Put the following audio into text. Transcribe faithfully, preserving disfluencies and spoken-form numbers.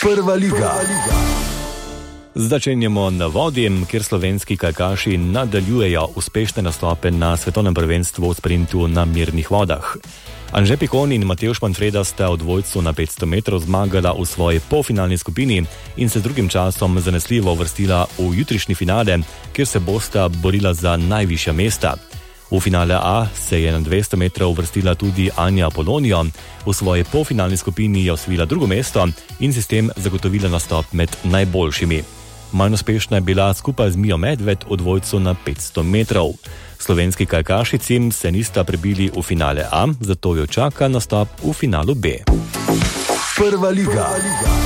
Prva liga. Začenjamo na vodi, kjer slovenski kajakaši nadaljujejo uspešne nastope na svetovnem prvenstvu v sprintu na mirnih vodah. Anže Pikon in Matevž Manfreda sta v dvojcu na petsto metrov zmagala v svoji polfinalni skupini in se z drugim časom zanesljivo uvrstila v jutrišnji finale, kjer se bosta borila za najvišja mesta. V finale A se je na dvesto metrov uvrstila tudi Anja Polonijo, v svoji polfinalni skupini je osvojila drugo mesto in si s tem zagotovila nastop med najboljšimi. Manj uspešna je bila skupaj z Mijo Medved v dvojcu na petsto metrov. Slovenski kajakašici se nista prebili v finale A, zato jo čaka nastop v finalu B. Prva liga.